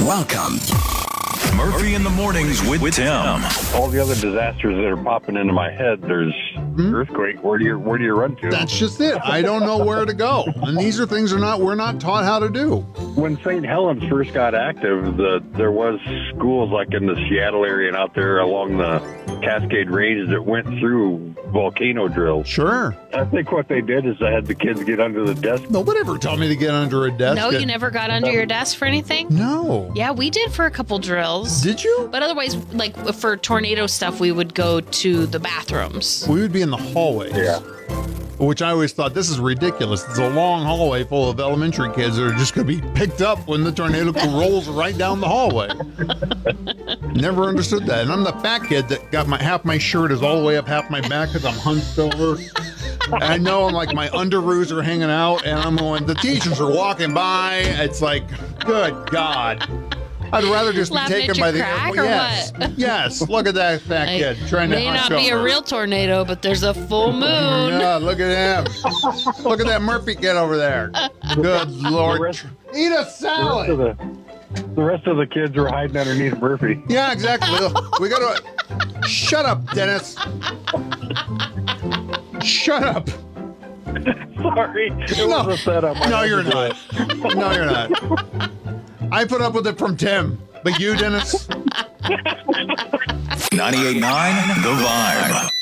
Welcome. Murphy in the Mornings with Tim. All the other disasters that are popping into my head, there's earthquake. Where do you run to? That's just it. I don't know where to go. And these are things we're not taught how to do. When St. Helens first got active, there was schools like in the Seattle area and out there along the Cascade Range that went through volcano drills. Sure. I think what they did is they had the kids get under the desk. Nobody ever told me to get under a desk. No, you never got under your desk for anything? No. Yeah, we did for a couple drills. Did you? But otherwise, like for tornado stuff, we would go to the bathrooms. We would be in the hallways. Yeah. Which I always thought, this is ridiculous. It's a long hallway full of elementary kids that are just going to be picked up when the tornado rolls right down the hallway. Never understood that. And I'm the fat kid that got half my shirt is all the way up half my back because I'm hunched over. And I know I'm like my underoos are hanging out and I'm going, the teachers are walking by. It's like, good God. I'd rather just be taken by the airport. Yes. What? Yes. Look at that fat kid trying to may not hunch be over. A real tornado, but there's a full moon. Yeah, look at him. Look at that Murphy kid over there. Good Lord. Eat a salad. The rest of the kids were hiding underneath Murphy. Yeah, exactly. We got to... Shut up, Dennis. Shut up. Sorry. It was a setup. No, you're not. No, you're not. I put up with it from Tim. But you, Dennis? 98.9 The Vibe.